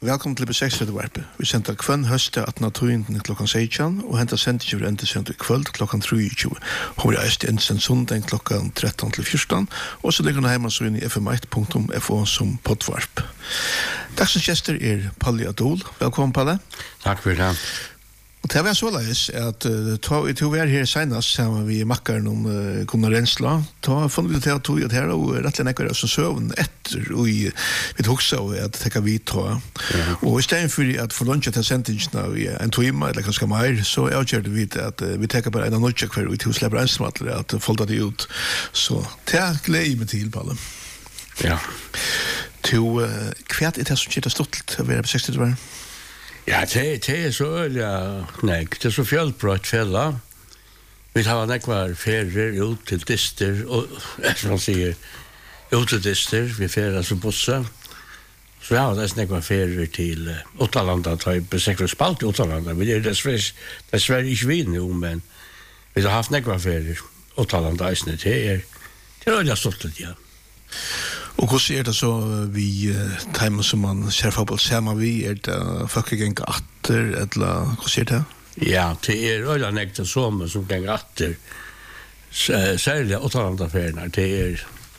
Velkommen til B6-varpe. Vi sender kvann høste 18.20 klokken 16, og hentet sendt ikke enda sendt i kveld klokken 23. Hun er eist enda sendt sondag klokken 13-14, og så ligger hun hjemme så inn i fm1.fo som poddvarp. Dagsens gjester er Palle Adol. Velkommen, Palle. Takk for det. Og det var så leis at to var her senest sammen vi makkeren om Gunnar Rensla. Da funnet vi til at det her og rettelig nekker som søvn etter og vi tok så at det kan vi ta. Og i stedet for at for lunsje til sentingsene i en time eller kanskje mer, så avgjørte vi at vi tenker bare en av nødvendig hver og vi slipper enstematter at foldet det ut. Så det gleder meg til, Palle. Ja. Hva er det som skjer stått til å være på 60-året? Ja, det er så det er så fjellbrøtt fella. Vi tar nekvar ferier ut til dister, og som man sier, ut til dister, vi ferier som busse. Så ja, det er nekvar ferier til Ottalanda, tar jeg besikret spalt i Ottalanda. Vi er dessverre ikke vi nå, men vi har haft nekvar ferier. Ottalanda, det er øyla stoltet, ja. Og hvordan er det så vi timer som man ser fotball sammen vi? Er det folk ganger atter, eller hvordan er det? Ja, det er øyla nekta som ganger atter. Særlig Åttalandaferien, det er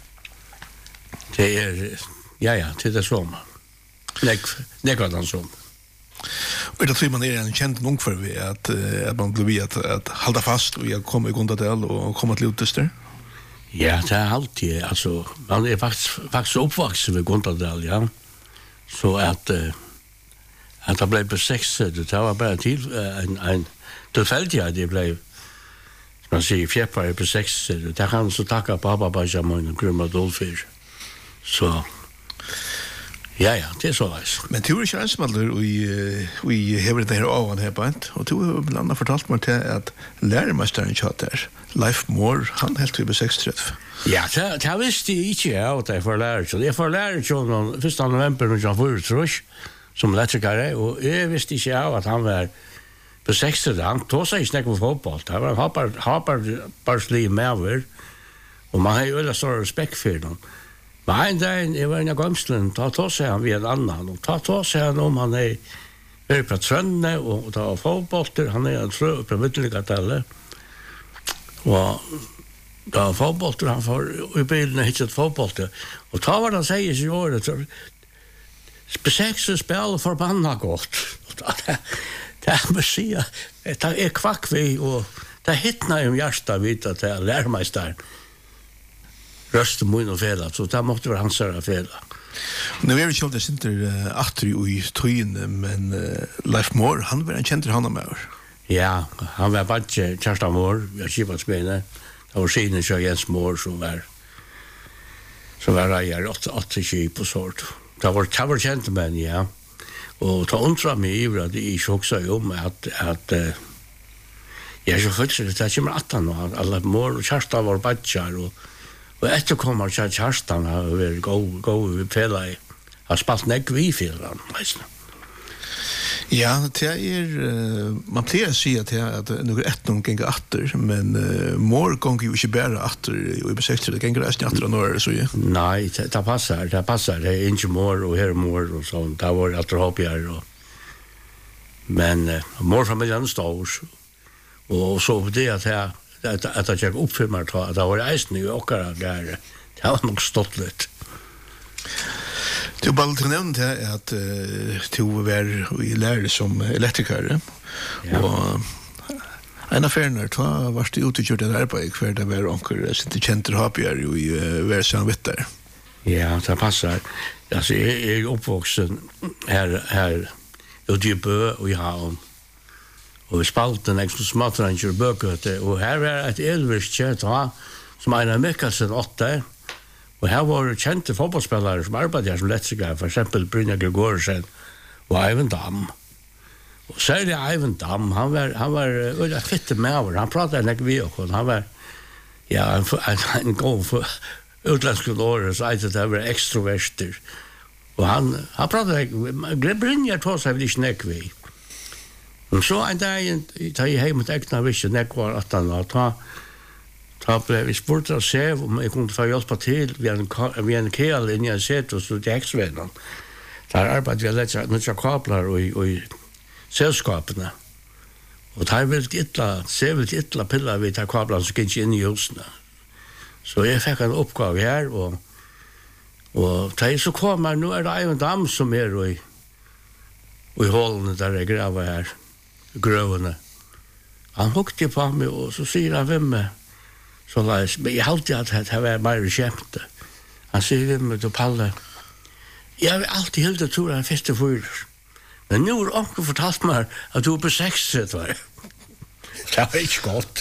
det som. Nekva den som. Og er det tror man er en kjent ung for vi, at man blir ved at halda fast og komme i Gondadel og komme til utester? Ja, det er alltid, altså, man er faktisk oppvaksen ved Gondadal, ja. Så at det ble på 6, det var bare en tilfeldig at det ble, som man sier, fjeppare på 6, det kan han så takke Baba Bajamoin og Grumma Dolfyr. Så, ja, det er så veis. Men du er ikke ensmalder, og vi hever det her ovan her på ent, og du har blant annet fortalt meg til at lærermesteren kjatt her, Leif Moore, han helt vi på 6-30. Ja, det visste jeg ikke, ja, at jeg får lære til. Jeg får lære til 1. november 1904, som lettrikere, og jeg visste ikke at han var på 6-30. Han tog seg ikke på fotball. Det var en hopparslig med, og man har jo veldig stor respekt for dem. Men en dag, jeg var inne i Gømslen, da tog seg han ved en annen, og da tog seg han om han er på Trønne, og da var fotball, han er en trø på Middeligatellet, og da var fotbolter, han får i bilen hittet fotbolter. Og da var det han sier i året, besekse spil forbanna godt. Det er med sida, det er kvakk vi, og det hittna jo hjersta vidt at det er lærmeisteren. Røste mun og fela, så det måtte være hans her fela. Nå er det ikke alltid sinter atter i tøyene, men Leif Moore, han var en kjenter han med over. Ja, han var bare Kjerstan Moore, vi har kipat spene. Det var siden så Jens Moore som var reier 8 kip og sånt. Det var kjente menn, ja. Og ta undra meg i at jeg ikke hoksa om at jeg er så følelse det kommer 18 nå, alle Moore og Kjerstan var badjar, og etterkommer Kjerstan har vært god fela i, har spalt negg vi fjellan, veisne. Ja, det er, man pleier å si at det er noe noen ganger atter, men Moore ganger jo ikke bare atter i B60, det ganger resten atter av Norge, så ja. Nei, det passer, det er ikke Moore og her Moore og sånn, det var atter hoppjær, men Moore-familien stod, og så på det at jeg ikke oppfyller at det var eisen i okkara gære, det var nok stått litt. Du bare til å nevne til at du var i lærer som elektrikere, og en av feriene var det utgjort en arbeid hver det var onker sitt kjenter hoppjær i hver sånn vitt der. Ja, det passer. Altså, jeg er oppvoksen her ute i Bø og i Havn, og vi spalte en ekstra smatranger i Bøkøte, og her var et elvirke som en av Mikkelsen 8, og her var kjente fotballspillere som arbeidde her som lettrikere, for eksempel Brynja Gregorsen og Eivind Dam. Og særlig Eivind Dam, han var fitte med over, han pratet ikke vi og han var en god utlandsk året, så at det var ekstroverster. Og han pratet ikke, Brynja tog seg vel ikke nek vi. Men så en dag, da jeg hjemme til ekna visste nek var 18 år, da ble vi spurt å se om jeg kunne få hjelpe til ved en kjell inn i en set og så til eksvennen. där arbetar vi lägga några kablar och i sällskapen. Och där vill illa pilla vid där kablar som gick in i husen. Så jag fick en uppgave här och där så kommer nu är det en dam som är i hålen där jag gräver här. Grövna. Han hukte på mig och så säger han vem med så läs men jag alltid att det var mer skämt. Han säger vem med Palle. Jag har alltid helt att tro att feste för. Men nu har onkel fortalt mig att du är på 60 var. Det var inte gott.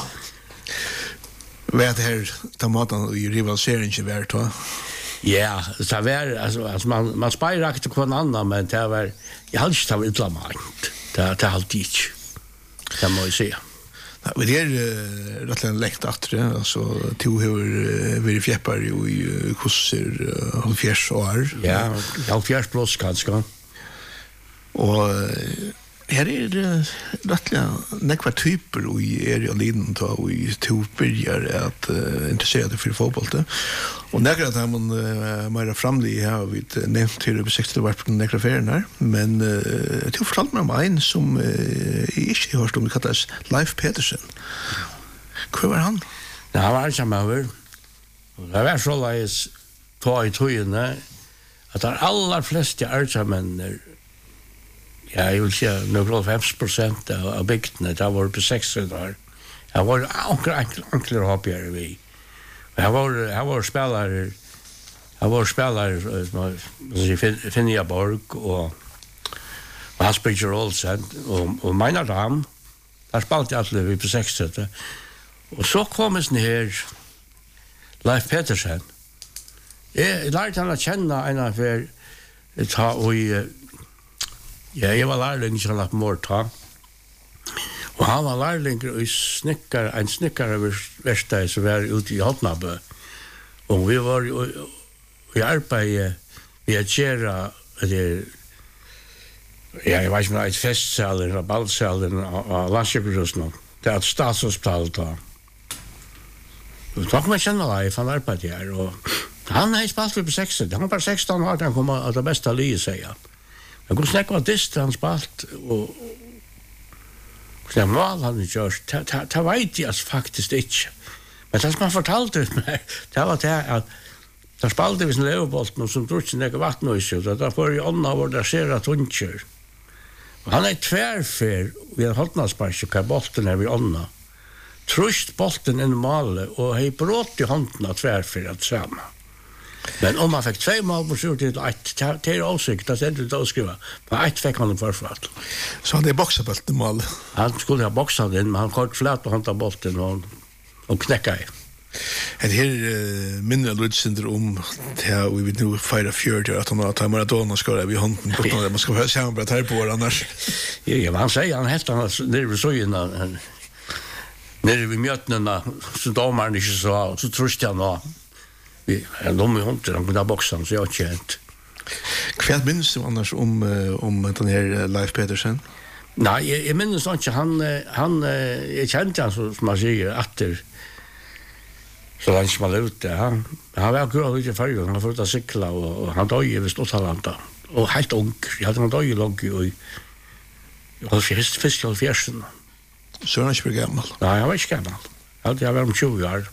Vad är det här tomaten i rivaliseringen värt va? Ja, det var alltså man spyrar inte på en annan men det var jag hade inte tagit illa makt. Det har alltid inte. Det må jag säga. Men det är rättligen läkt att alltså två hur vi fjäppar ju i kurser och fjärsår. Ja, jag fjärs plus kanske. Och här är det rättligen nekva typer i liden då och i börjar att intressera dig för fotboll. Och nekra att man mer framlig här vid nämnt till över 60 år på nekra ferierna, men det fortalt mig om en som inte hörst om det kallas Leif Petersen. Hur var han? Ja, han var samma. Det var så läs på i tøyene att de allra flesta artsamän ja, jag vill säga några 5% av bygden där var på 60 där. Jag var anklar hoppigare vi. Jag var spelare. Jag var spelare i Finjaborg och Asperger Olsen och mina dam. Där spelade jag vi på 60. Och så kom en här Leif Petersen. Jag lärde han att känna en av er ta och ja, jag var lärling som lagt morta. Och han var lärling i en snickare som var ute i Hotnabö. Och vi var i arbetet vi att göra jag vet inte, ett festsal eller en ballsal av Landskjökurusen. Det är ett statshospital då. Och då kom jag känna Leif, han arbetet här. Och han har spelat på 60. Han var bara 16 år, han kom att det bästa livet säga. Jag kunde snacka om distans spalt och så mål han just ta vet jag faktiskt inte. Men det som man fortalte mig, det var det att där spalade vi sin leverbolt och som drog sig vatten och så där får ju Anna var där ser att hon kör. Och han är tvärfär vi har hållit oss på bolten när vi Anna. Trust bolten i målet och hej brott i handen att tvärfär att samma. Men om man fick 2 mål på sjut till ett till åsikt att det inte skriva. På ett fick han förfall. Så han är boxat på mål. Han skulle ha boxat den men han kort flat på handen bolten och knäcka i. Det här minner Lutsyndrom där vi vill nu fira 40 att han har tagit Maradona skåra vid handen på man ska ha samarbete här på annars. Ja, han säger han helt han ner så innan när vi mötena så domaren inte så trust jag nå. Vi är de med hunter på den boxen så jag känt. Kvart minns du annars om den här Leif Petersen? Nej, jag minns inte han jag kände han så som man säger åter så han smal ut han var kul lite för han får ta cykla och han dog i Stockholmslanda och helt ung. Jag hade han dog i långt och jag fisk av fjärsen. Så han är inte gammal. Nej, han var inte gammal. Jag var 20 år.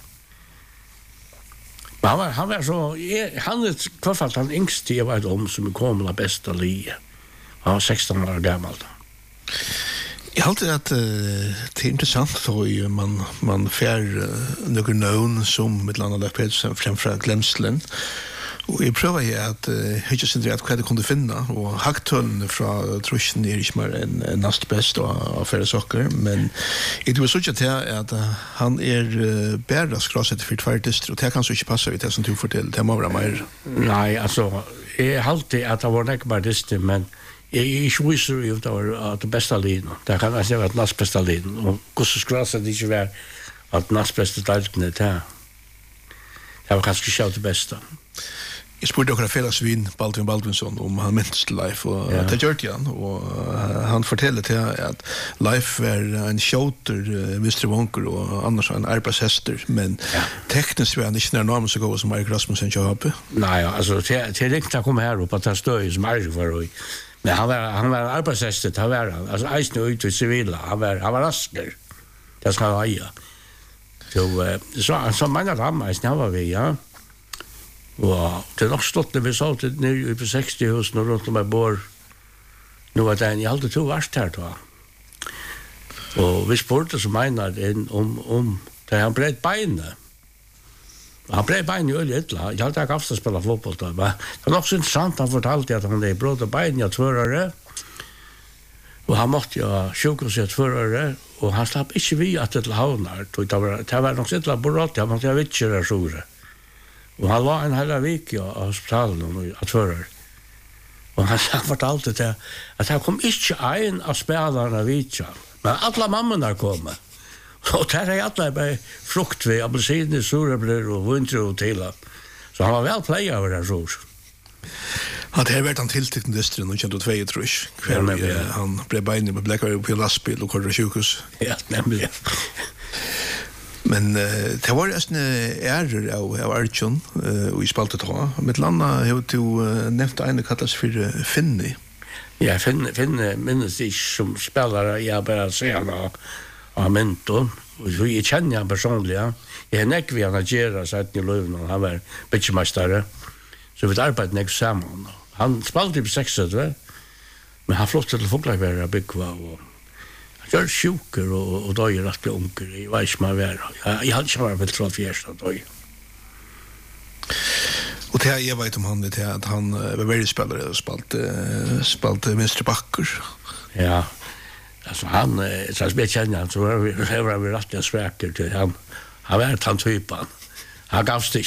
Men han var så han är kvarfall han yngste jag vet om som kom la bästa lie. Han var 16 år gammal då. Jag har alltid att det är intressant så man fär några någon som ett land av Leif Petersen framför Glemslen. Och jag prövar ju att höja sig till att vad det kunde finna och hacktulln från truschen är inte mer än näst bäst av färre saker men det var så att han är bära skrasset för tvärtist och det kan så inte passa vid det som du fortällt det må vara mer. Nej, alltså jag har alltid att det var inte bara det men jag visar ju att det bästa liden. Det kan alltså vara näst bästa liden och hur så skrasset det inte var att näst bästa dalten det här. Det var kanske själv det bästa. Jeg spurte akkurat felagsvin Baldvin Baldvinsson om han minns til Leif, og det gjør han, og han forteller til at Leif var en kjøter, Mr. Wonker, og annars en arbeidshester, men teknisk var han ikke nær nærmest så god som Erik Rasmussen kjører oppe. Nei, altså, til riktig å komme her opp at han stod som Erik var og men han var arbeidshester, han var han, altså eisende ut i civila, han var rasker, det skal han ha. Så mange rammeisen han var vi, ja. Og det er nok stått når vi så til nere på 60-husen og rundt om jeg bor. Nå var det en, jeg hadde 2 verst her da. Og vi spurte så mener det om det han breit beinet. Han breit beinet jo litt, jeg hadde ikke haft å spille fotball da. Men det var nok så interessant, han fortalte at han brot beinet av 2 øre. Og han måtte jo sjukhuset i 2 øre, og han slapp ikke vi at det til havner. Det var nok sitt la borot, han måtte ha vittjere sjore. Og han var en hela vik av hospitalen og tvører. Og han fortalte til at han kom ikke en av spillerne vitja, men alle mammene kom. Og der er alle bare frukt ved appelsiner, surebler og vinter og til. Så han var vel pleiet over det sjur. Det har vært han tiltikken distren, og kjent og tvei, tror jeg. Han ble beinet med blekkere på lastbil og kortere sjukhus. Ja, nemlig. Men det var nesten ærer av Arjun og i spaltet ha. Mitt landa har du nevnt en kallas for Finni. Ja, Finni minnes ikke som spelare, jeg bare ser han av Minton. Jeg kjenner han personlig, ja. Jeg har nekk vi han agera sett i løven, han var bitchemestare. Så vi arbeidet nekk sammen. Han spalte på 60, men han flott til Foglagværa byggva og jag är sjuker och då är rätt unger. Jag vet inte vad jag hade inte varit från fjärsta då. Och det jag vet om han det att han var väldigt spelare och spalt Mr. Backer. Ja. Alltså han så jag känner han så var vi rätt sväcker till han. Han var han typen. Han gav sig.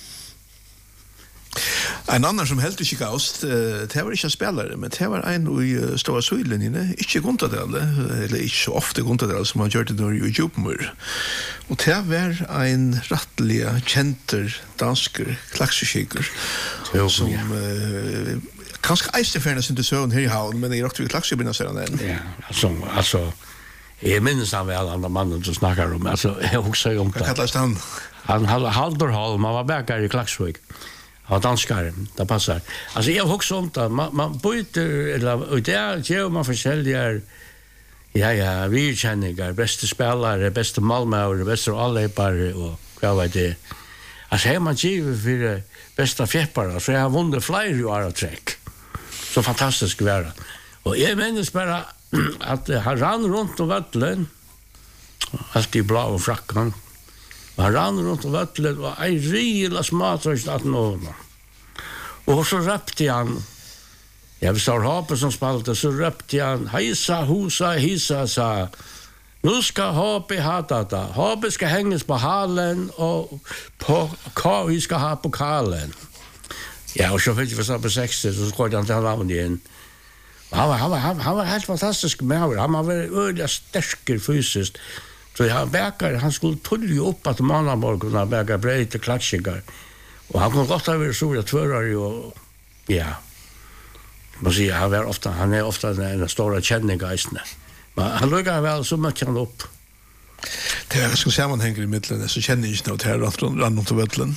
En annan som helt ikke gaust, det var ikke en spelare, men det var en i Stora Søylinjene, ikke Guntadale, eller ikke så ofte Guntadale, som han gjør det når i Djupmur. Og det var en rattelig kjenter dansker klakseskikker, som kanskje eisteferna sin til søvn her i havn, men jeg råkte vi klaksebinna ser han enn. Ja, altså, jeg minnes han vel andre mannen som snakker om, altså, jeg husker om det. Hva kallast han? Han Haldorholm, han var bækare i Klaksvik. Ja, danskar, det passar. Alltså jag har också sånt att man byter eller och där ger man forskjelliga vi känner bästa spelare, bästa målmål, bästa alllepare och vad vet det. Alltså här man ger för bästa fjäppare så jag har vunnit flera år att träck. Så fantastiskt var det. Och jag minns bara att han rann runt om vattlen. Allt i blå och frackan. Han rann runt om vattnet och en rejäla smatröst att någon. Och så röpte han. Jag står Hape som spalte, så röpte han. Hejsa, hosa, hissa, sa. Nu ska Hape hata det. Hape ska hängas på halen och på vi ska ha pokalen. Ja, och så fick vi så på 60 så skojade han till han igen. Han var helt fantastisk med. Han var väldigt stark fysiskt. Så han bäkar, han skulle tulla upp att Manamorgon och bäkar breda klatschigar. Och han kom gott över så jag tvårar och ja. Man säger han är ofta den stora kännegeisten. Men han luggar väl så mycket han upp. Det är så sammanhänger i mitten så känner jag inte något här runt om vattlen.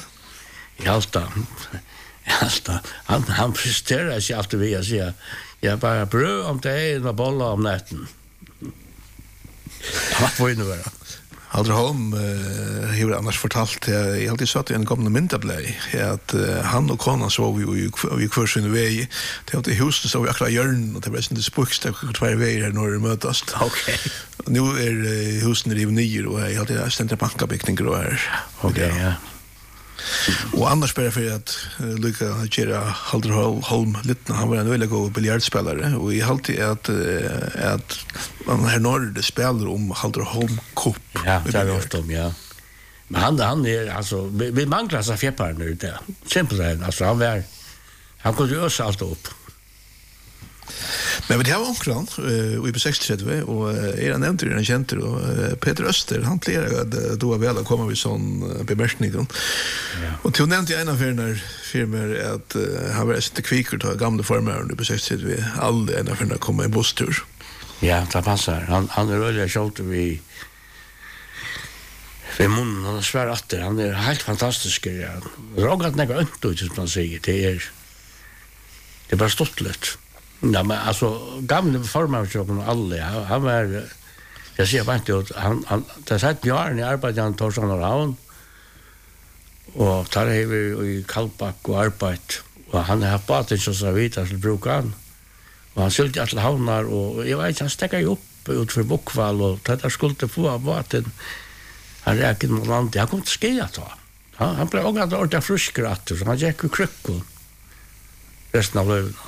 Han presterar sig alltid via sig. Jag bara bröd om det är en boll om natten. Ja, vad är det vara? Haldorholm har annars fortalt jag alltid satt i en gamla myndablej att han och konan sov i kvarsin väg. Det var i huset så vi akkurat hjörn och det var inte spukst av två vägar här när det mötas. Okej. Nu är husen i nyer och jag hade ständigt bankabyggningar och här. Okej, ja. Och annars bara för att lycka göra Haldorholm lite. Han var en väldigt god biljardspelare och jag alltid att man här norr spelar om Haldorholm Cup. Ja, det är ofta om, ja. Men han är alltså vi manglar så fjäppar nu där. Simpelt alltså han kunde ju ösa allt upp. Men vi har onkran och i på 63 och era nämnde den center och Peter Öster han plerar att då väl komma vi sån bemärkning. Ja. Och till nämnde en av när för mig att han var inte kvickor till gamla formar på 60 vi alla ända för att komma i busstur. Ja, det passar. Han är väldigt kjolt vi munnen, han svär atter. Han är helt fantastisk. Ja. Rågat några önt som man säger. Det är bara stottligt. Ja, men alltså gamla formar alla. Han var jag ser bara inte han det satt Björn i arbete han Torsson och Raun. Och tar vi i Kalbak och arbete. Och han har baten så vita till brukan. Och han skulle till havnar och jag vet han stäcker ju upp ut för Bockvall och det skulle få baten. Han räkade mot land. Jag kom till skia då. Han blev ångad ordentligt friskrat så han gick i kryckor. Resten av löven.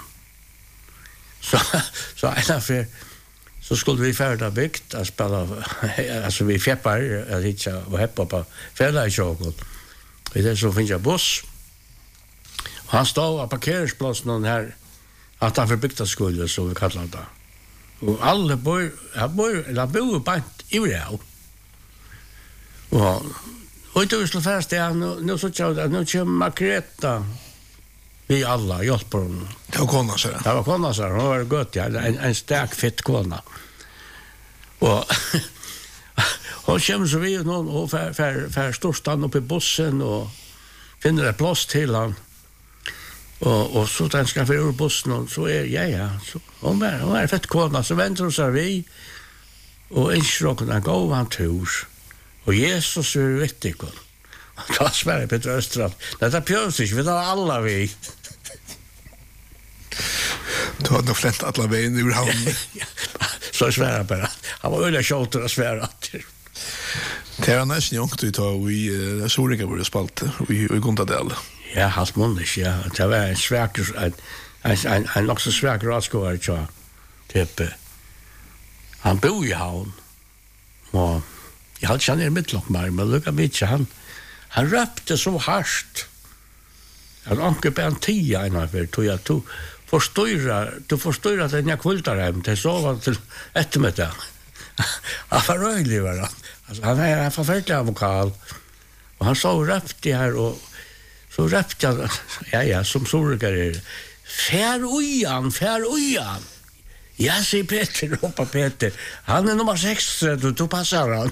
Så en för så skulle vi färda byggt att spela alltså vi fjäppar att hitta och heppa på färda i choklad. Det så finns jag buss. Och han stod på parkeringsplatsen här att han förbyggt skulle så vi kallar det. Och alla bor bant i det. Och det skulle fast det nu så tjocka nu kör Margareta. Vi alla hjälper honom. Det var kona så. Det var kona så. Hon var gott ja, en stark fett kona. Och hon kommer så vid någon och för storstan upp i bussen och finner ett plats till han. Och så den ska för ur bussen och så är ja så hon är fett kona så väntar hon så vi och en skrocken gå han tus. Och Jesus är vettig. Ta Sverige Peter Östrand. Det är pjösigt, vi tar alla vi. Du har nog flänt alla vägen ur hamn. Så svära bara. Han var öliga kjolter att svära. Det är nästan jongt vi tar i Soringa våra spalte i Gondadell. Ja, hans munnish, ja. Det var en sväker, en nog så sväker rådskåare, tja. Typ, han bor i havn. Och jag hade känner mittlockmar, men lukka mitt, han röpte så harskt. Han anker på en 10 innanför, tog jag du förstår den jag kvultar hem, det sov till eftermiddag. Han var röjlig var han. Alltså, han är en förfärlig vokal. Och han så röpte här och så röpte jag, som sorgare. Fär ojan. Jag säger Peter, ropar Peter. Han är nummer 6, du passar han.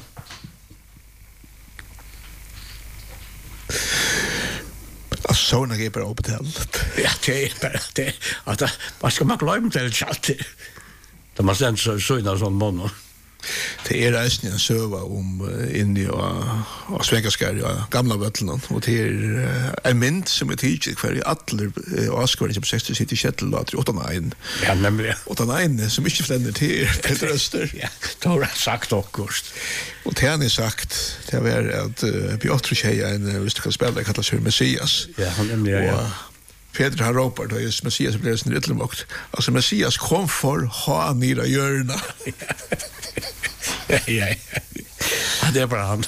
Alltså såna är bara uppåt. Ja, det är bara det. Att vad ska man glömma till chatt? Det måste sen så in sån mån. Det är resten en söva om inne och svenskar och gamla vötlen och det är en mynd som är tidigt för alla Oscar som 60 sitter Shuttle låt 89. Ja, nämligen. 89 som inte fländer till Peter Öster. Ja, det har jag sagt också. Och det har ni sagt det var att Piotr Tjeja en visst kan spela kallas för Messias. Ja, han nämligen ja. Peter har råpat och just Messias blev sin rytmelvakt. Alltså Messias kom för ha nira hjörna. Ja. Det är bra han.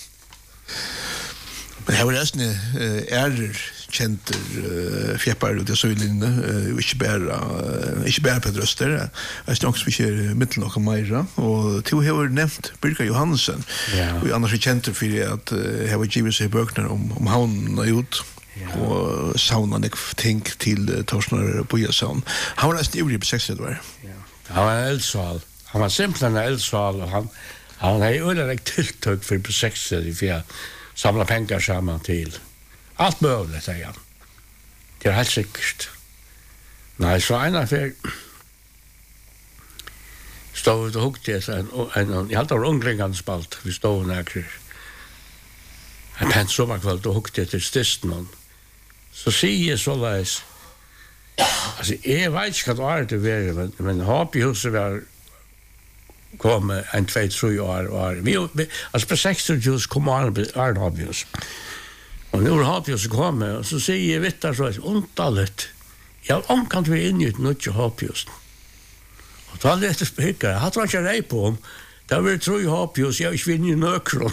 Men här var det känter fjäppar och det så inne inte bara Peter Öster. Jag också vi kör mitten och Maira och till har nämnt Birka Johansen. Ja. Vi annars känter för att have givet sig böcker om han har gjort. Och saunan tänk till Torsnar Bojason. Han var nästan ivrig på 60 år. Ja. Han var en eldsval. Han var simpelthen en eldsval och han har överlagt tilltag för på 60 för att samla pengar samman till allt möjligt, säger han. Det är helt säkert. Nej, så en affär stod ut och huggt en jag hade ungringande spalt vi stod näkring. En pent sommarkväll och huggt till stisten. Så säger så läs. Alltså jag vet inte vad det var men hobbyhuset var kom en 2-3 år vi alltså på 60 just kom an hobbyhus. Och nu har vi så kommer och så säger jag vet så ontalet. Jag omkant vi in i ett nytt hobbyhus. Och då hade det spikare. Jag tror inte rej på om. Det var 3 hobbyhus jag vill ju nökron.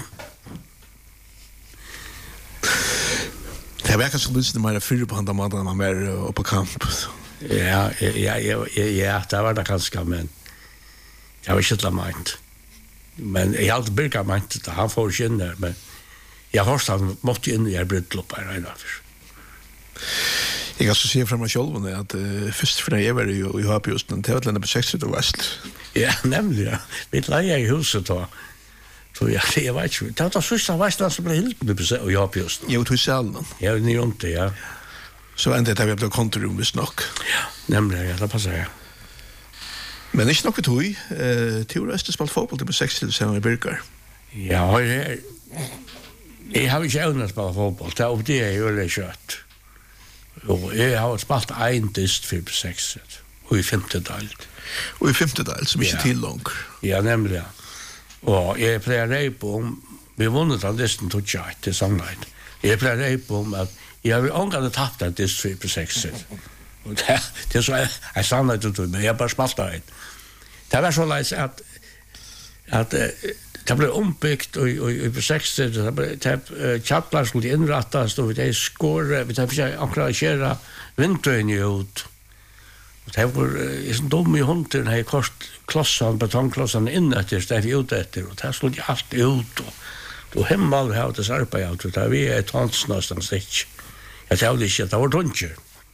Det verkar som lyssnar mer fyra på handa mannen man var på kamp. Ja, det var det kanske men jag var inte lament. Men jag hade Birka ment det han får känna men jag har han måste in i bröllop här innan. Jag kan så se fram mig själv att först för jag var ju har just en tävling på 60 och väst. Ja, nämligen. Vi lejer i huset då. Så jag vet inte. Det var så väst som blev helt med och jag just. Jo, du själv. Ja, ni inte, ja. Så ända det vi blev kontorum visst nog. Ja, nämligen. Ja, det passar ja. Men inte något tog. Teoretiskt spalt fotboll på 60 sen i Birkar. Ja, jag har inte ännu spelat fotboll. Det är ju väldigt kött. Och jag har spalt en dist för 6 och i 5:e delt. Och i 5:e delt som inte till långt. Ja, nämligen. Och jag plejer dig på vi vunnit av disten tog jag till samleit. Jag plejer dig på att jag har ångade tappat en dist för 6. Och det är så jag samleit ut men jag bara spalt det. Det var så lätt att det blev ombyggt och på 60 det blev chattlar skulle inrättas och det skor vi tar för akkurat köra vintern ut. Och det var så dum i hunden här klossan betongklossan inåt det ut efter och det slog allt ut och då hemmal har det sarpa ut så där vi är tans någonstans inte. Jag tror det att det var dunker.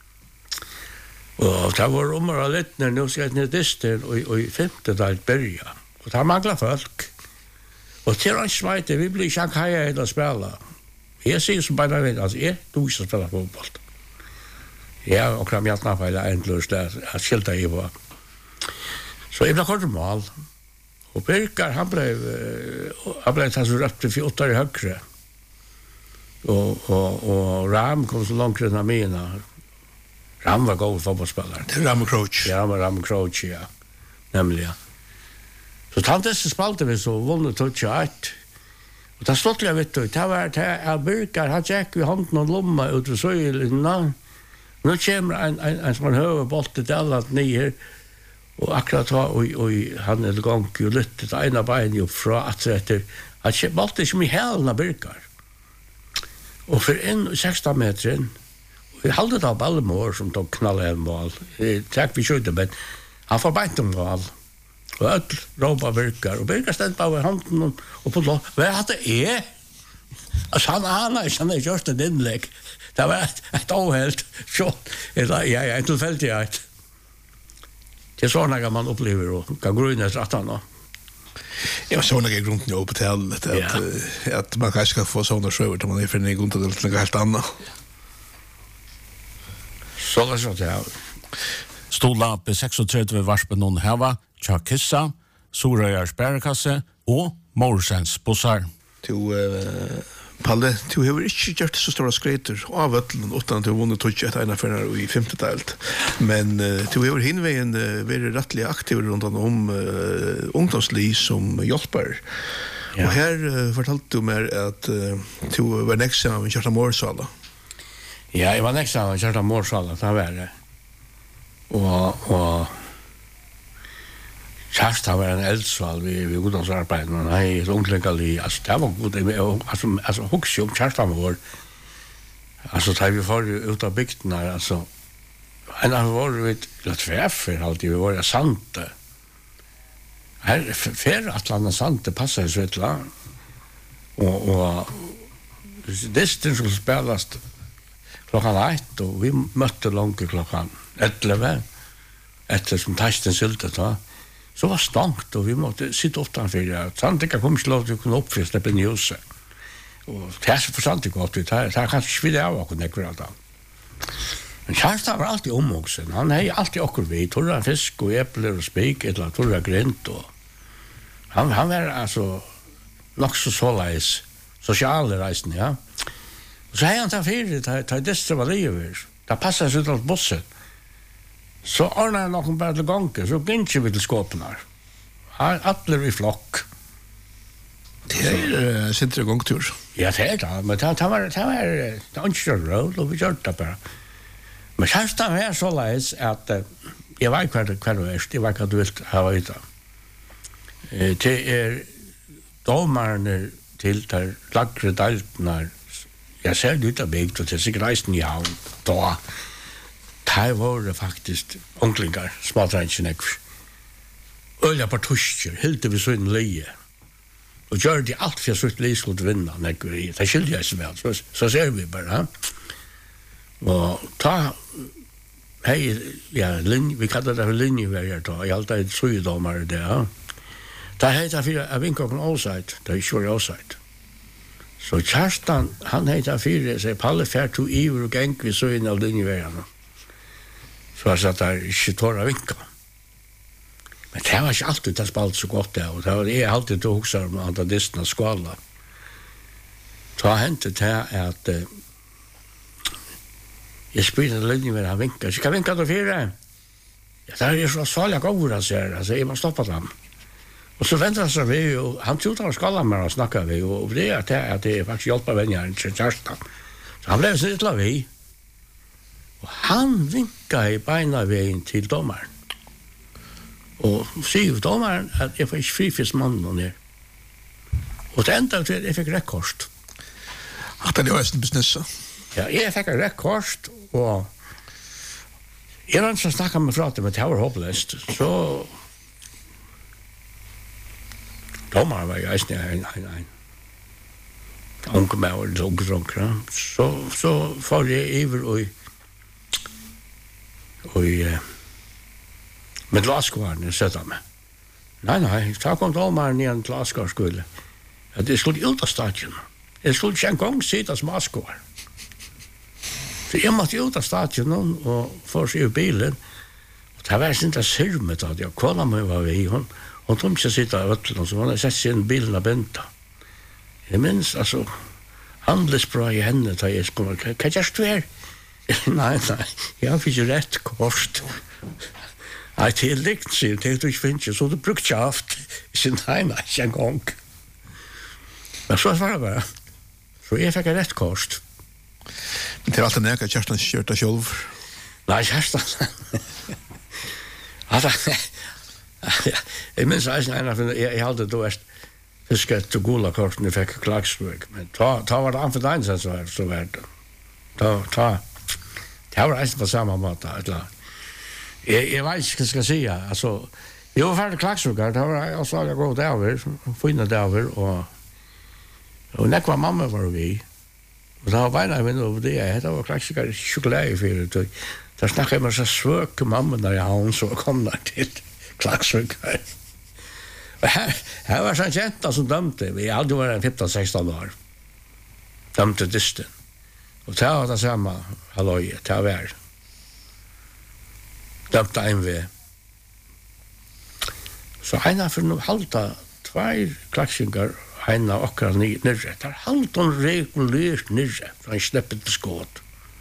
Och det var området lite när nu ska jag distan och i 5:e delt börja. Och det manglar folk. Och till han svajte, vi blir Shanghai att spela. Jag ser som bara vet, alltså du ska spela fotboll. Ja, och kram jag snabbt eller ändlöst där att skilta i var. Så jag blev kort mål. Och Birkar han blev tas upp till 4 i högre. Och Ram kom så långt än mina. Ram var god fotbollsspelare. Det Ram Crouch. Ja, Ram Crouch, ja. Nämligen. Så tantes spalte vi så vunnet touch ett. Och det stod jag vet du, det var det Birkar han gick i handen och lomma ut och så nu kommer en sån hög bolt till allt ner och akkurat och han är igång och lyfter det ena benet upp från att efter att bolten som i hela Birkar. Och för 16 meter vi hade det av Balmor som tog knalla en boll. Tack vi skjuter men han får bänt om boll. Och öll råpa Birkar och Birkar ständ på handen och på då vad hade det alltså han är just en inlägg det var ett ohelt så jag inte fällt jag det så när man upplever och kan grunna att han Ja, så när jag runt nu på hotellet att man kanske ska få såna shower då man är för en gång till något helt annat. Så det så där. Stola på 36 varspen någon hava, Chakissa, Sorøyar Sparekasse og Morsens bussar. Palle, du har ikke gjort så stora skreiter av ötlen utan at du har vunnet touch et ena for i 5:e delt. Men du har hinveien vært rettelig aktiv rundt om ungdomsliv som hjelper. Ja. Og her fortalte du mer at du var nekst av Kjartan Mårsala. Ja, jeg var nekst av Kjartan Mårsala, det var det. Og Kjartan var en eldsval vi goddagsarbeid, men han er unglingali, altså det var god, altså hugsi om Kjartan var, altså da vi var ut av bygdena, altså en av var vi tverfer alltid, vi var sante, her fer at landa sante passar så et land, og distin skulle spelast klokkan 1, og vi møtte langt klokkan 11, etter som tasten syltet da, så var stankt, og vi måtte sitte utanfor, ja. Sandika kom ikke lov til å kunne oppfylle steppen i huset. Og det er så forstand ikke godt, det er kanskje ikke videre av akkurat nekker alt da. Men Kjartan var alltid omvoksen, han er alltid akkurat vi, torra fisk og epler og spik, eller torra grint, og han var altså nok så såleis, sosiale reisen, ja. Og så hei han til fire, ta distre var livet, da passet seg ut av bussen. Så ordner jeg noen bare til gangen, så begynner vi til skåpene her. Alle i flokk. Det sitter i gangtur. Ja, det det, men det var ikke råd, og vi gjør det bare. Men Kjartan var så leis at jeg vet hva du er, jeg vet hva du vil ha ut av. Det dommerne til der lagre deltene, jeg ser det ut av bygd, og til sikkert reisen i havn, da. Det var faktisk unglingar, smaltrengen ekkur. Ølja på tusker, hilde vi så inn leie. Og gjør de alt for at sutt leie skulle vinna ekkur i. Det skilde jeg så vel, så ser vi bare. Og ta hej ja vi kallar det för linjevägar då. Jag alltid trödomar det. Ja. Ta heter för a vinkon outside, det är sure outside. Så Kjerstan, han heter för sig Palle fär to iver och gäng vi så in av linjevägarna. Så jag satt där i torra vinka. Men det var inte alltid det spalt så gott det. Och det var alltid då också om andra distna skala. Så har hänt det att jag spelade linjevägar han vinkar. Ska vinka då fyra? Ja, där är så svalga gåvor så alltså jag måste stoppa dem. Och så väntar sig vi och han tog av skalan med och snackade vi och det är att det faktiskt hjälper vänner till Kjerstan. Så han blev så illa vi. Och han vinkade i beina vägen till domaren. Och säger domaren att jag får inte frifismannen och ner. Och det enda till att jag fick räckost. Att det är en business. Ja, jag fick räckost och jag har inte snackat med fratte med det var hopplöst. Så domaren var ju en unge med och drunkna. Så får jag över och med glaskvarnen sätta mig. Nej, ta kom domaren i en glaskarskola. Att det skulle ut av stadion. Det skulle inte en gång sitta som askvar. Så jag måste ut av stadion och få se ur bilen. Och det var inte syrmet att jag kollade mig vad vi hon tog inte sitta av ötlen så hon hade sett sin bilen och bänta. Jag minns alltså handelsbra i henne tar jag skulle kan jag stå Nej, jag fick ju rätt kost. Jag till likt sig det du finns så du brukt jag haft sin hemma en gång. Men så var det bara. Så jag fick rätt kost. Men det är alltid näka Kjerstan körta själv. Nej, Kjerstan. Alltså jag minns att jag hade då fiskat till gula korten och fick Klagsburg. Men ta var det anfördagen så var det. Ta det var inte på samma måte. Jag vet inte vad jag ska säga. Alltså, jag var färdig Klagsburg. Det var jag sa jag gå där. Finna där och nekva mamma var vi. Och det var beina jag vinner över det. Det var Klagsburg choklad för det. Där snackade jag med så svök mamma när jag hon så kom där till Klagsburg. Här var så en jenta som dömde. Vi hade varit 15-16 år. Dömde dysten. Och det var det samma halloj. Det var dömde en vi. Så ena för nu halta 2 Klagsburgar ena och nere. Där halta hon regulärt nere. Så han släppte på skåt.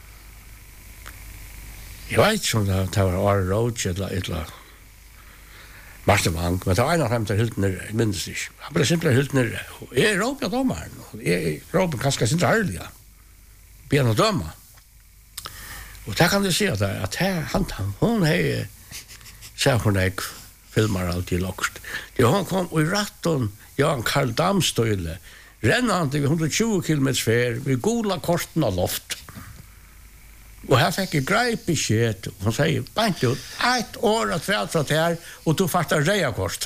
Jag vet inte om det var Arne Roach eller Marstebank, men det var en av dem der helt nere, jeg minnes ikke. Han ble simpelthen helt nere. Jeg råper dommeren, jeg råper ganske sin ærlige. Begynner å døme. Og der kan du se at hun har sett hun jeg filmer alltid lokst. Hun kom og i ratten, Jan Karl Damstøyle, rennende ved 120 km fær, ved gola korten av loft. Og her fikk jeg greip i skjet, og hun sier, bant ut, 1 år og 3 fra her, og du fattar reakort.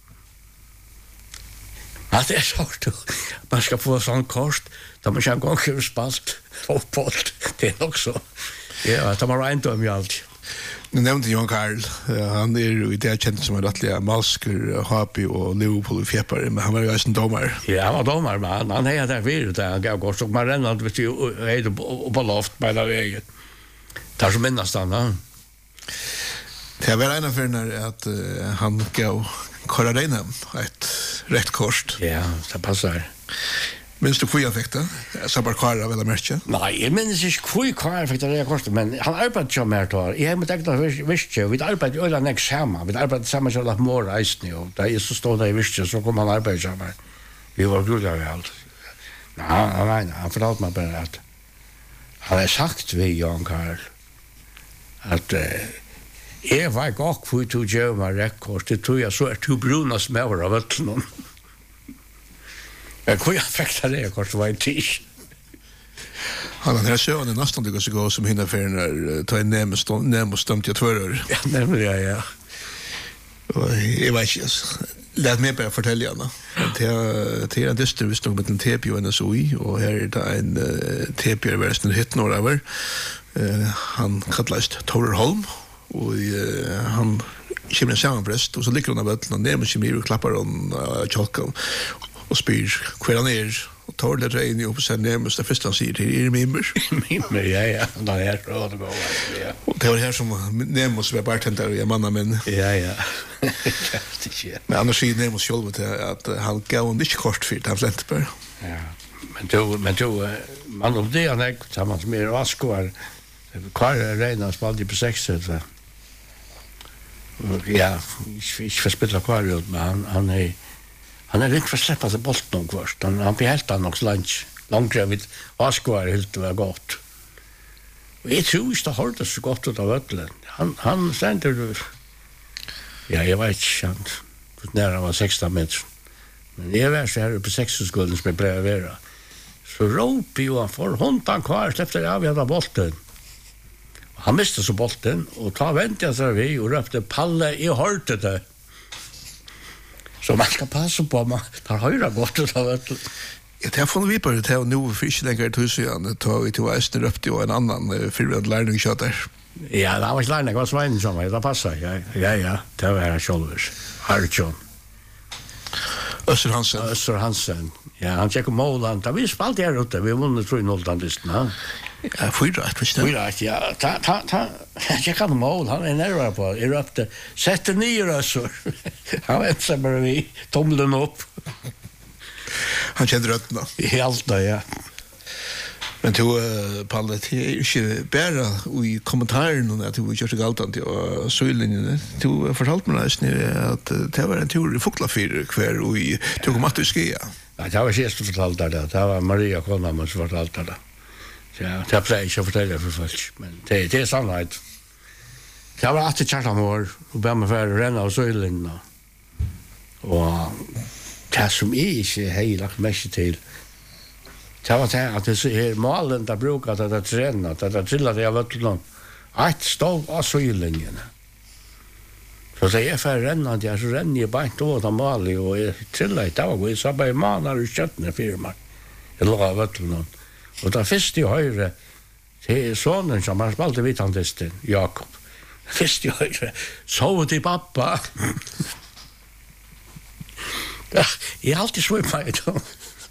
Ja, det er sånn, man skal få sånn kort, da man ikke en gang har spalt fotboll, det er nok så. Ja, det var en døm i alt. Nu nevnte Jan Karl, han jo i det kjent som en rettelig Malsker, Hapi og Liverpool i Fjeppare, men han var jo en domar. Ja, han var domar, men han heier der virret, han gav godt, og man renner, vet du, heier på loft på den veien. Det så minnast han, ja. Det var en av förna att han gav Kåra Reinhem ett rätt kost. Ja, det passar. Minns du kvöja fick det? Så bara Kåra vill märka? Nej, jag minns inte kvöja Kåra fick det rätt kost, men han arbetade ju mer då. Jag har med tänkta visste, vi arbetade ju alla näck samma. Vi arbetade samma så att mor resten och det är så stod det i visste så kom han arbeta samma. Vi var glada vi allt. Nej, han förlåt mig bara att han har sagt vi Jan Karl att jag var gott för att göra mig rekord. Det tror jag så är två bruna smäver av ötlen. Jag kunde affekta det rekord så var en tisch. Han har sjön en nästan det så går som hinner för när ta en närmast stämt jag tvårör. Ja, nämligen ja. Och jag vet inte. Lät mig bara fortälja gärna. Det är en distribution med en TPU och NSOI och här är det en TPU version hit några över. Han kallast Torer Holm, og han kommer en sammenbrest, og så ligger hun av ødelen, og nærmest kommer og klapper hun kjolka, og spyr hver han og tar det inn i opp og ser nærmest, det første han sier til Mimmer. Mimmer, ja, det er råd å gå. Og det var her som nærmest var bartender og manna menn. Ja. Men annars sier nærmest selv at han gav han ikke kort for det, han flente bare. Ja, men du, man om det han sammen som Askvar, kvar Reina spalte på 6, ja, ikke for spiller kvar ut, men han ringt for å slippe seg bolt noen kvart. Han behelt han nok langere vid Askvar helt det var godt. Og jeg tror ikke det hørte så godt ut av ødelen. Han stender ja, jeg vet ikke, han nære var 16 meter. Men jeg var så her på 6-skulden som jeg ble å være. Så råper jo han for hånden kvar, slippte jeg av i hadde bolten. Han mistet så bolten, og ta ventet jeg seg vi, og røpte Palle, jeg hørte det. Så man skal passe på, man tar høyre godt ut av det. Ja, det har funnet vi bare til, og nå for ikke lenger til huset, vi til Eisen røpte jo en annen fyrvendt lærning kjøtt der. Ja, det var ikke lærning, det var Sveinen som var, det passet. Ja, det var her selv. Arjun. Øster Hansen. Ja, han tjekker målen. Da vi spalte her ute, vi vunnet 3-0-listen, ja. Ja, 4-1, ja. Jeg tjekker mål, han nærmere på. Jeg røpte, sette 9 røsser. Han vet seg bare vi, tomlen opp. Han kjenner røttene. I alt det, ja. Men du, Palle, det er ikke bare i kommentaren at du kjørte galt an til søylinjene. Du fortalte meg at det var en tur i Fuglafyr hver og du kom at du skia. Ja, det var ikke jeg som fortalte det. Det var Maria Konhammar som fortalte det. Ja, det pleier ikke å fortelle for folk, men det er sannhet. Det var 8 kjartan år, og bare med for å renne av søylinjene. Og det som jeg ikke har lagt mest til, det var det at det er malen der bruker at det er trenet, at det er trillet jeg vet noen, et stod av søylinjene. Så da jeg får renne, så renner jeg bare over til malen, og jeg trillet i dag, og jeg sa bare maner og kjøttene firma. Jeg lå av vet noen. Og da først i høyre, til sonen som har spalte vitandisten, Jakob, først i høyre, sov til pappa. Jeg har alltid svømmet i dag.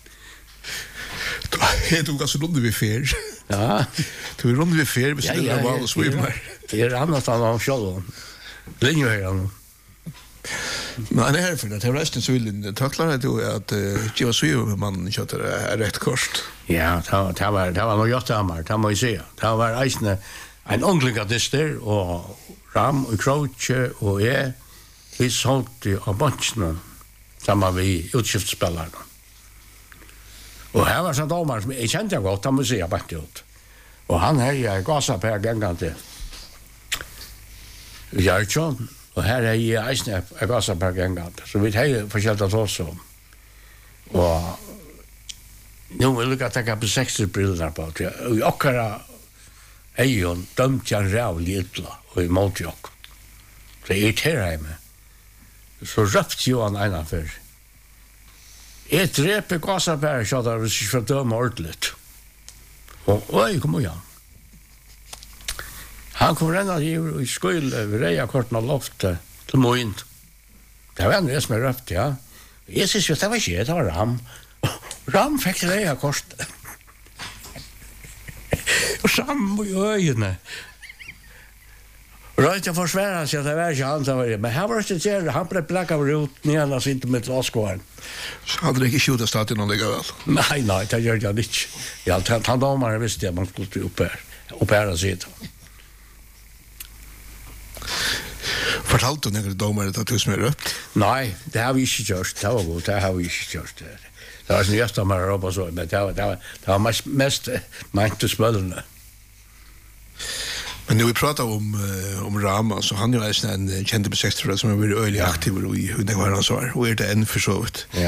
Jeg tog altså rundt ved fer. Ja. Du er rundt ved fer, hvis du er vanlig svømmer. Det er annet han av sjålen. Linjøyren. Men han er her for det. Det er resten svillen. Takler du at Giva Svømmer med mannen kjøtter er rett kort? Ja, det var noe gjort av meg, det må jeg si. Det var eisende en unglingadisser, og Ram og Kroche og jeg, vi solgte av bunchene, sammen med utskiftsspillerne. Og her var sånn domar som jeg kjente godt, han må si, jeg bare ut. Og han her, jeg gasset på gangen til Gjertjøn, og her er jeg eisende, jeg gasset på gangen til. Så vi har forskjellet oss om. Og nu vil jeg tenke på 60-brillene på det. Og i okkara eion dømte jeg rævlig ytla og i måltjokk. Så jeg irriterer jeg meg. Så røpte jo han einanfor. Jeg dreper gassapære, så da hvis jeg får døme ordentligt. Og oi, kom igjen. Han kom renna i skøyle ved reia-korten av loftet til Moin. Det var en det som jeg røpte, ja. Jeg synes jo, det var ikke, det var Ram. Ram fikk reia-kort. Og sammen i øyene. Røyte jeg forsvære seg at det var ikke han som var det. Men her var det ikke det. Han ble blakket av rot ned og sinte med Laskåren. Så hadde det ikke skjutet stadig noen ligger vel? Nei, det gjør jeg ikke. Ja, han domaren visste at man skulle oppære seg. Fortalte du noen domare at du som er røpt? Nei, det har vi ikke gjort. Det var godt, det har vi ikke gjort. Det var sånn gjøst av meg oppe og så, men det var mest meint til spøllene. Men når vi pratar om Rama, så han er jo en kjente på 60 som er veldig øyelig aktiv i hur det var han svar, og det enn for så vidt. Ja.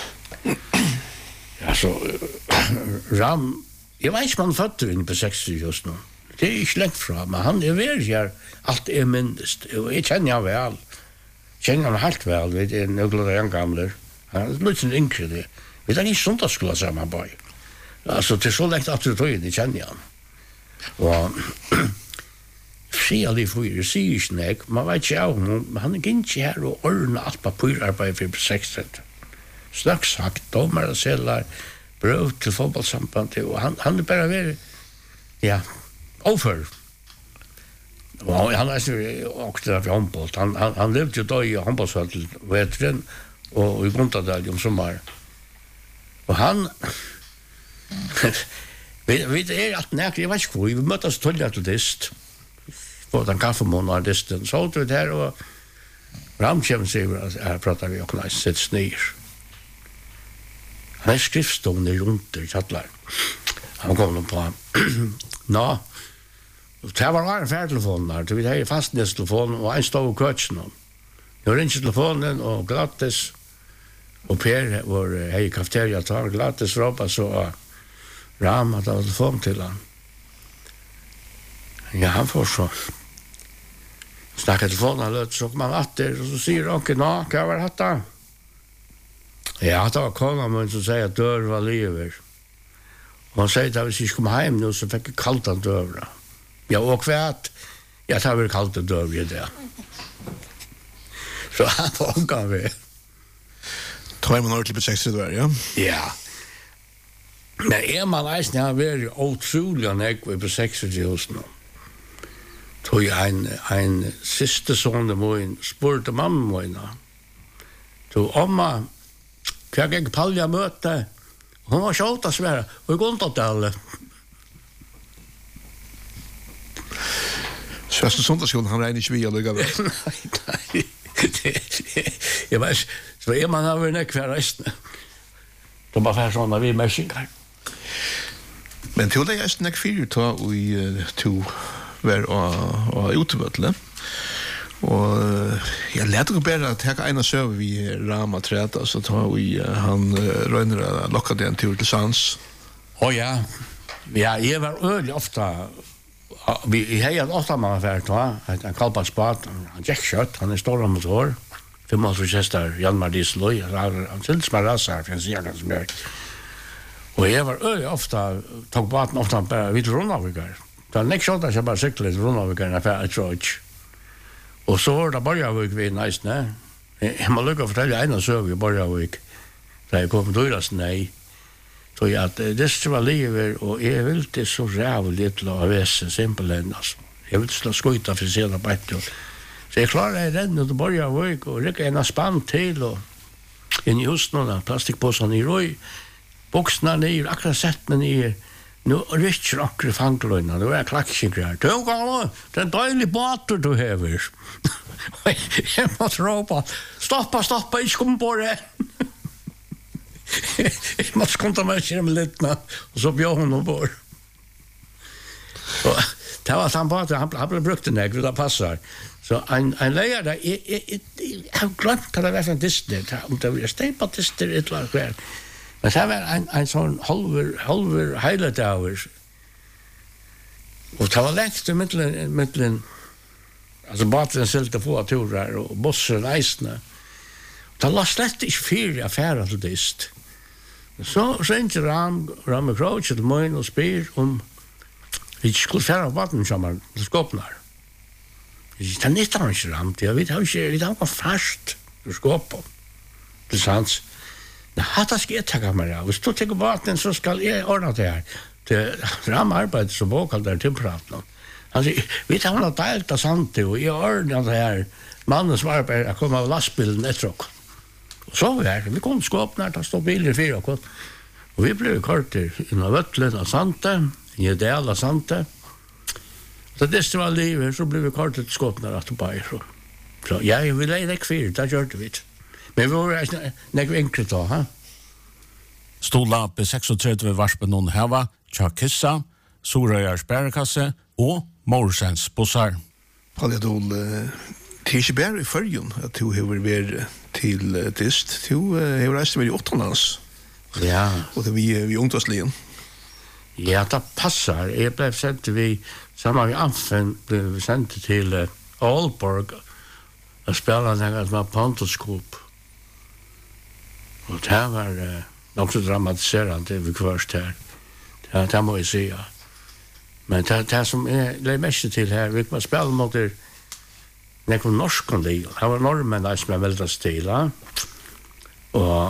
Ja, så Ram, jeg vet ikke om han fødte inn på 60 just nå. Det er ikke lengt fra, men han er veldig her, alt er mindest, og jeg kjenner han vel. Kjenner han helt vel, vi er nøglere enn gamler. Han er litt sånn yngre det. Vi er ikke sundagsskola sammen på. Altså, det er så lengt at du tog inn, jeg kjenner han. Og frialig fyrer sier ikke nek, man vet ikke av men han er ikke her og ordner alt papirarbeid for 6. Snakk sagt, dommer og selger, brøv til fotballsambandet, og han er bare ved, ja, overfør. Og han er åkte der for håndbolt. Han levde jo da i håndboltsfall til Vetren, og i Guntadal om sommar. Og han, vi alt nækker, jeg vet ikke hvor, vi møttes tølja til dist, på den kaffemån og disten, så holdt vi der, og Ramkjevn sier, jeg prater vi og sitt snir. Han er skriftstående rundt i kjattler. Han kom på, nå, det var en færtelefon der, vi har fastnedstelefonen, og en stod i køtsen. Jeg ringte telefonen, og Glattes, og Per, vår hei kafeteria, tar Glattes råpa, så Ram hadde telefon til han. Ja, han får så. Snakket telefonen, løt, så kom han atter, og så sier han, nå, hva var dette? Ja, det var kona min som sier at dør var livet. Og han sier at hvis jeg kom hjem nå, så fikk jeg kalt han døvra. Ja, og kvært, ja, det har vært kalt han døvra i det. Så han fånga vi. Tar man ordentlig på 60 år, ja? Ja. Men man eisen har vært utrolig nekve på 60 år nå. Tog en siste sånne mån, spurte mamma mån. Tog omma, hva gikk Palja møte? Hun var kjolta svære, og jeg gått til alle. Svesten Sondagsskolen, han regner ikke vi allugavel. Nei. Jeg vet, så man har vært nekve reisende. Det var fær sånn vi mersinger. Men til det er nekve fyrir ta og to var og utevøtle. Og jeg lærte ikke bare at jeg en av søver vi Rama Træta, så tar vi han røyner å lokke det en tur til Sans. Ja. Ja, jeg var øyelig ofte, jeg har ofte mange fært, en kalpansbad, han gikk kjøtt, han er stor motor, 5,5 kjester, Janmar Dieseløy, han synes meg rasser, for han sier han som gjør. Og jeg var øyelig ofte, tok baden ofte bare vidt Ronaviggar. Det var nek kjøtt at jeg bare syklet til Ronaviggar, når jeg tror ikke. Og så var det Borgavik vi næsne. Jeg må lukke å fortelle en av søv i Borgavik, da jeg kom til Døyras nei. Så jeg at det var livet, og jeg ville det så rævlig til å vese simpelthen, altså. Jeg ville slå skøyta for siden på etter. Så jeg klarer å renne til Borgavik, og rykke en av spann til, og inn i husen, og plastikkpåsen i røy, buksene ned, akkurat sett meg ned, nu rykker akkurat fangløyna, nu er jeg klakksikre her. Du, Karlo, det er en døylig båter du hever. Jeg måtte råpa, stoppa, ikke kom på det. Jeg måtte skonta meg kjere med littna, og så bjør hun ombord. Det var han båter, han ble brukt en egg, det passar. Så en leier der, jeg har glemt hva det var for en dister, om det var steipa dister, et eller annet. Men det var en sånn halver heilet hours. Og det var lengt i middelen, altså baten silte på turer, og bosser eisene. Det var slett ikke fire affærer til dist. Så ringte Ram Crouch til meg og spyr om vi ikke skulle fære av baten sammen til skåpner. Det er nytt han ikke Ram til, vi har ikke fast til skåpen til sans. Hatta skal jeg takke meg av. Hvis du tenker baten, så skal jeg ordne det her. Det Ram arbeider som båkalder til praten. Han sier, vi tar noe deilt av sant, og jeg ordner det her. Mannen som arbeider, jeg kom av lastbilen etter oss. Og så var vi kom skåpner, da stod bilen i 4 oss. Og vi ble korter innan Vøtlen av Sante, i en del av Sante. Så det var livet, så ble vi korter til skåpner at du bare. Så ja, vi leide ikke 4, det gjør vi ikke. Men vi var nekve enkelt da, ha? Stola B36 varspen noen heva, Tja Kissa, Sorøyars bærekasse og Morsens bussar. Palja Dol, det er ikke bare i førjen at du har vært til dist. Du har reist med i 8 lands. Ja. Og det er vi ungdomslien. Ja, det passar. Jeg ble sendt vi, sammen med Amfen, ble vi sendt til Aalborg, og spela en som var Pontoskop. Og det var nok så dramatiserende vi først her. Det må jeg si, ja. Men det som jeg legger mest til her, vi kan spille mot det nekker norsk om det. Det var nordmenn som er veldig stil, og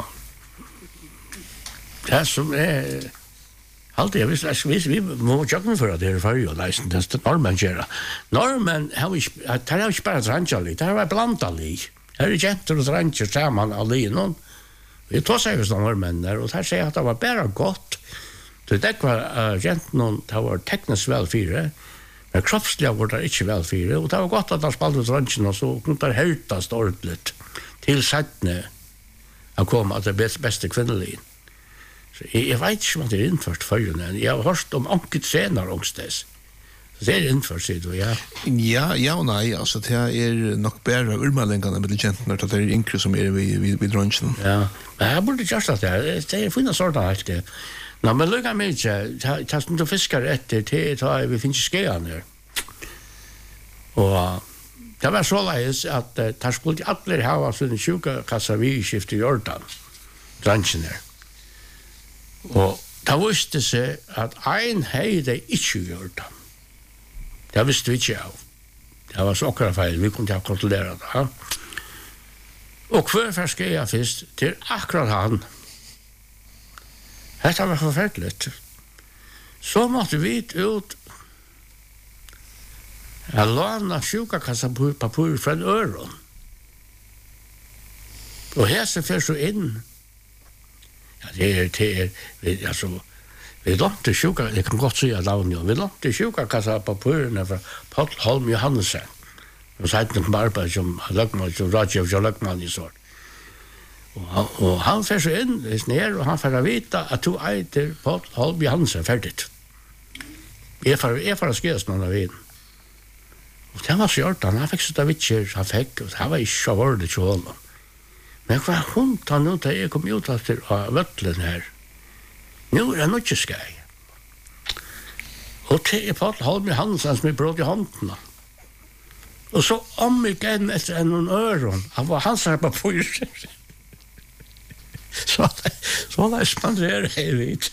det som er alltid, vi må tjokken for at det er farge, og det er nordmenn gjør. Nordmenn har ikke bare trantjali, det har blandali. Her er jenter og trantjer sammen av linen. Vi tar seg hos nordmenn der, og der sier jeg at det var bare godt. Det var jentene, det var teknisk velfire, men kroppslig var det ikke velfire, og det var godt at de spalte trantjene, så kunne det heltast ordentlig til settene å komme at det beste kvinnelige. Jeg vet ikke om det er innført førjene. Jeg har hørt om anket senere ångstes. Det er innført, sier du, ja? Ja og nei. Altså, det er nok bedre urmalengene med legentene, at det er yngre som er vid drønsjen. Ja, men jeg burde gjøre det. Det er funnet sånn alt det. Nå, men lykke meg ikke. Ta som du fisker etter, vi finner skjøen her. Og det var så leis at det skulle alle ha sånne sjukakasser vi skiftet i Jordan. Drønsjen her. Og det visste seg at en heide ikke gjør det. Det visste vi ikke av. Det var så akkurat feil, vi kunne ikke kontrollere det. Og hver skal jeg først til akkurat han. Dette var forferdelig. Så måtte vi ut jeg låna sjukakassapapirer fra en øron. Og her så først så inn. Ja, det er altså, vi lånte sjuka, jeg kan godt si at navnet, vi lånte sjukakassapapirer fra Paul Holm Johansen. Og så hadde han arbeid som løgmann, som rådgiver som løgmann i sår. Og han først så inn, ned, og han får vite at du eiter Paul Holm Johansen ferdig. Jeg får skrives noen av inn. Og det var så gjort, han fikk så da vitser, han fikk, og det var ikke av ordet til honom. Men hva hun tar nå til jeg kom ut til vøtlen her. Nå er det ikke skei. Og til Paul Holm Johansen som er bråd i håndene. Og så om igjen etter noen øron, han var hans her på fyrer. Så det er spandrer jeg vidt.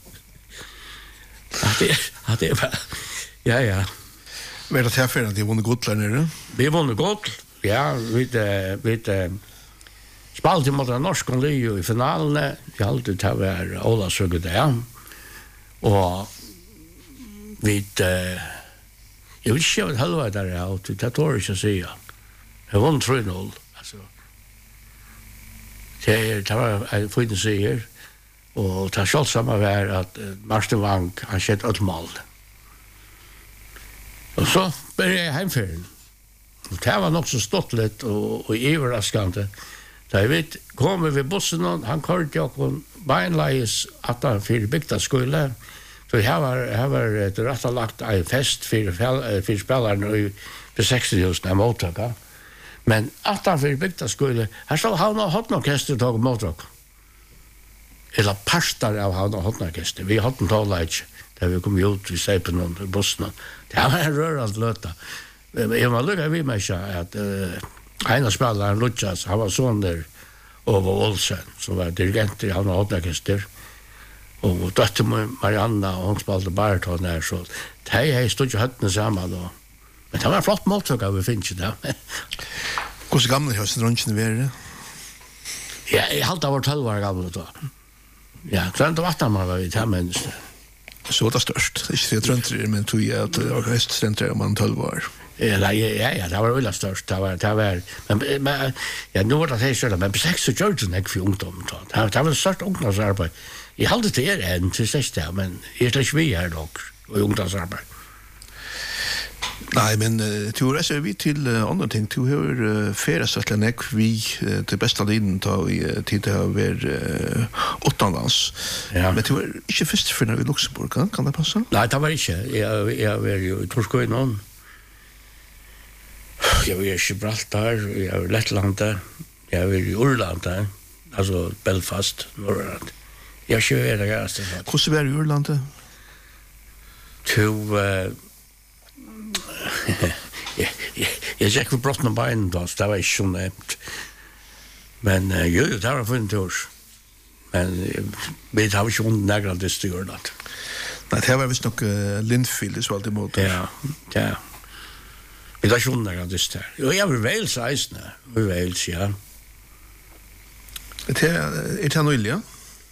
At det var, ja. Hva er det tilfellet at de vunnet godt der nede? Vi vunnet godt, ja. Vi spalte mot den norske Leo i finalene. Jeg alltid til å være Ola Søgge der. Og vi jeg vil ikke ha et halvvei der jeg har, det tår ikke å si. Jeg vunnet 3-0. Det var en fyrne sier, og det selv samme var at Martin Wang, han skjedd ødelmål. Og så ble jeg heimferden. Og det var nok så stått litt og iverraskende. Da jeg vet, kommer vi bussen, han kørte jo på beinleis at han fyrir bygdaskole. Så her var et rettelagt en fest for spillerne på 60-husen av mottaka. Men at han fyrir bygdaskole, her stod han og hotnorkester tog mottak. Eller parstar av han og hotnorkester. Vi hotn tåla ikke, da vi kom ut i seipen og bussen. Det var en røralt løta. Jeg var lukket vi med ikke at en av spilleren, Lutsas, han var sånn der Ove Olsen, som var dirigenter i han og hotnorkester. Og døtte Marianna, og hun spalte bariton her, så de stod ikke høttene sammen. Men det var en flott måltøk av vi finner ikke det. Hvordan gamle høysen drønsjene var det? Ja, jeg halte av 12 år gamle da. Ja, 28 år var vi til menneske. Så det er størst. Ikke det trønter, men tog jeg at det var høyst strentere om man 12 år. Ja, det var veldig størst. Det var, men ja, nå var det helt større, men på 6 år gjør det ikke for ungdom. Det var størst ungdomsarbeid. Jeg halte det enn til 6 år, men jeg er ikke vi her nok, og ungdomsarbeid. Nei, men du reiser vi til andre ting. Du har feriesettelig nekk vi til beste linen i tid til å være utenlands. Ja. Men du var ikke først for i Luxemburg, kan det passe? Nei, det var ikke. Jeg var jo i Torskøynen. Jeg var i Gibraltar, jeg var i Lettlandet, jeg var i Urlandet, altså Belfast, Norrland. Jeg har ikke vært der gæreste. Hvordan var det i Urlandet? Jeg gikk for brottene beinen da, så det var ikke så nevnt. Men jo, det var funnet til oss. Men vi har ikke vondt nærmere det styrt. Nei, det var visst nok Lindfield, så alltid motor. Ja, ja. Vi tar skjønner av det her. Jo, jeg vil vel seisne. Vi vel, ja. Det er nøylig, ja?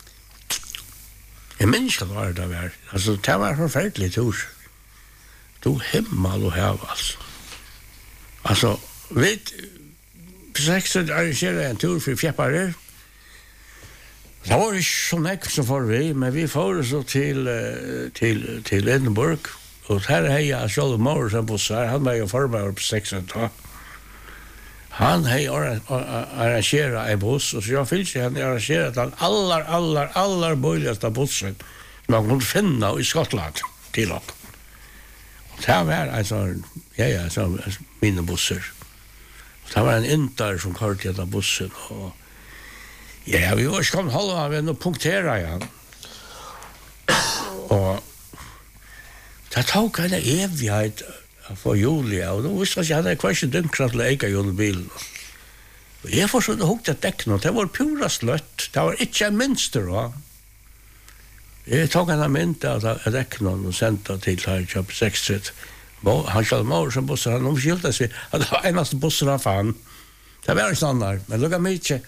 Jeg minns ikke hva det var. Altså, det var forferdelig tur. Du himmel og hav, altså. Altså, vi på 60 arrangerer en tur for fjeppere. Det var ikke så nekk som for vi, men vi får så til Edinburgh. Og her har jeg selv Morrison bussar, han var jo formøver på 60 da. Han har arrangeret en buss, og så jeg fyllt seg han arrangeret den aller bøyligste bussen man kunne finne i Skottland til oss. Og det var en sånn, så mine busser. Det var en inter som kørte gjennom bussen, og ja, vi var ikke kommet halva av en og punktera igjen. Og det tok en evighet for Julia, og da visste jeg at jeg var ikke dynkrat til å eike julebilen. Og jeg forsøkte å hukte dekken, og det var pura sløtt. Det var ikke en minster, va? Jeg tok en mynd av dekken og sendte til her i kjøp 60. Han kjøpte Morrison busser, han omskilte seg at det var eneste busser han fann. Det var ikke sånn der, men lukket meg ikke.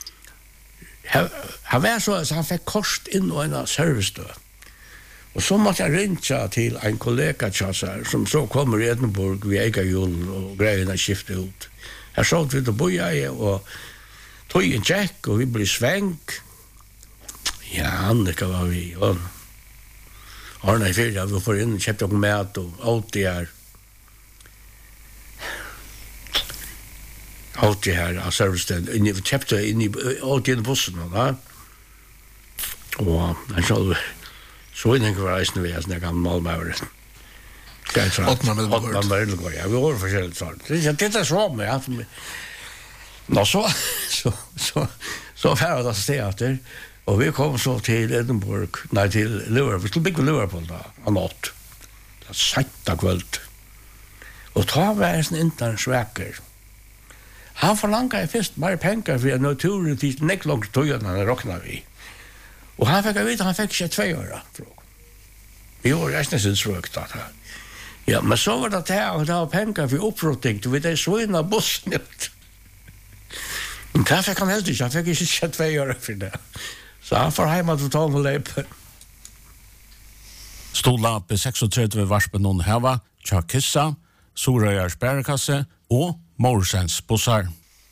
Han var så, han fikk kost inn og en servicedø. Og så måtte jeg ringe til en kollega som så kommer i Edinburgh ved Egerjulen og greiene skiftet ut. Her så vi til Bojaie og tog en tjekk og vi ble svenk. Ja, Annika var vi. Og Arne i fyrja, vi får inn, kjøpte noen mat og alltid her. Alltid her av servicestedet. Vi kjøpte alltid inn i bussen. Og han så inn var reisende ved, sånn jeg kan malmøvere. Ottmar Mellegård, ja, vi var forskjellig sånn. Det er så med, ja. Nå, så færre det stedet, og vi kom så til Edinburgh, nei, til Liverpool, vi skulle bygge Liverpool da, av natt. Det var sett av kveld. Og ta var en sånn intern sveker. Han forlanget først bare penger, for jeg naturen til nekk langt tøyene han råkna vi. Og han fikk vite, han fikk ikke 2 øre. Vi var resten sin svøkt da. Ja, men så var det og det var penger for opprotting, du vet, det så inn av bussen ut. Men det fikk han helt ikke, han fikk ikke 2 øre for det. Så han får hjemme til tålen og leipen. Storlapp 36 varspen noen heva, Tjakissa, Sorøyars bærekasse og Morsens bussar.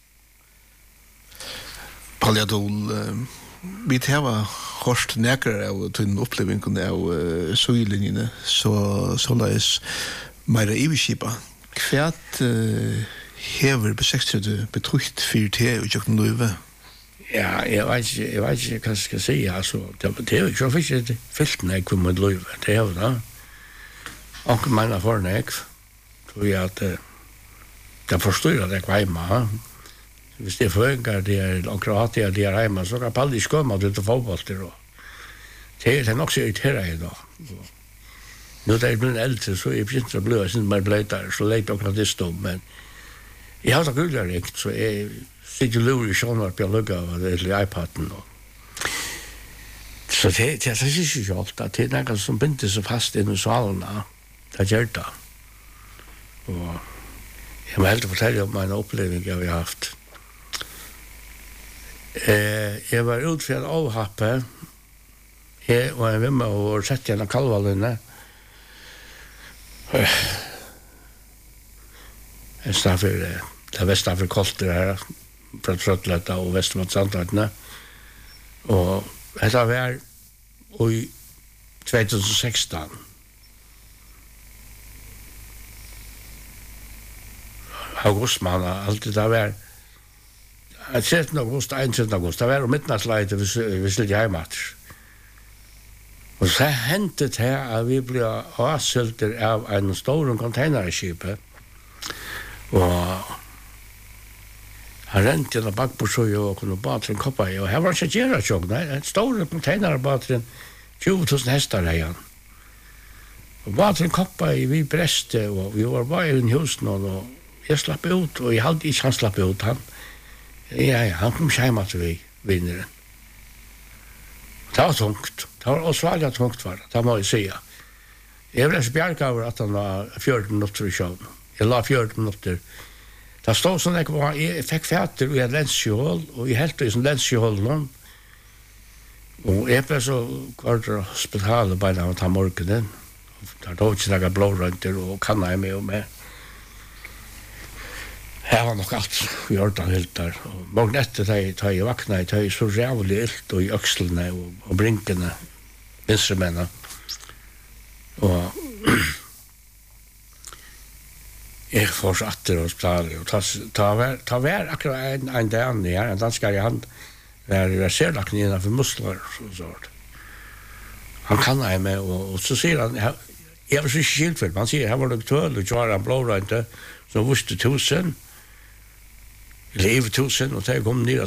Palliadol, vi tar hårst nekere av tunn opplevingen av søylinjene, så løs meira iviskipa. Hva hever på 60 betrukt 4T og tjokken løyve? Ja, jeg vet ikke hva jeg skal si, altså. Det er jo ikke fikk fyllt nek med løyve, det er jo da. Og mener for nek, tror jeg at det forstår at jeg var hjemme. Hvis det er føringer, det er Kroatia, det er hjemme, så kan Palli skømme ut til fotballter. Det er nok så irriterer jeg da. Nå da jeg blir eldre, så jeg begynte å bløde, siden jeg ble der, så leit akkurat det stod, men jeg har tatt gullet rikt, så jeg sitter lurer i sjånvarp, jeg lukket av det til iPaden. Så det er ikke alt, det er noe som begynte så fast inn i salene, det gjør det. Og jeg må helt fortelle om en oppleving jeg har haft. Jeg var ut for en avhappe, jeg og en vimme og sett gjennom kalvalene. Jeg stod for det vestet for kolter her, fra Trøttletta og Vestermot Sandtøttene. Og dette var i 2016. Augustmann, alltid det var 13. august, 21. august, det var midnattsleite vi slitt hjemmet. Og så hentet det at vi ble avsylter av en stor containerskipet. Og han rent gjennom bakbordsøy og kunne bateren koppa i, og her var ikke gjerra tjokk, nei, en stor containerbateren, 20.000 hestar heian. Og bateren koppa i, vi breste, og vi var bare i husen, og jeg slapp ut, og jeg hadde ikke han slapp ut, han kom skjema til vi, vinneren. Det var tungt, det var osvalget tungt for det må jeg si. Jeg ble så bjerg over at han var 14 minutter i sjøen. Jeg la 14 minutter. Det stod sånn at jeg fikk fætter i en lensjehål, og jeg heldte i sånn lensjehål nå. Og jeg ble så kvart til hospitalet bare av å ta morgenen. Der tog ikke noen blårønter og kanna jeg med og med. Her var nok alt i orden helt der. Morgen etter da jeg vakna, da jeg så rævlig ilt og i økslene og brinkene, instrumenter. Og jeg fortsatte til hospitalet. Ta vær akkurat en dag her, en danskar i hand, var serlagt innenfor muskler og sånt. Han kan jeg med, og så sier han, jeg var så ikke skilt for, han sier, her var det tøl, og kjører han blårønte, som visste 1000, eller 1000, og da jeg kom ned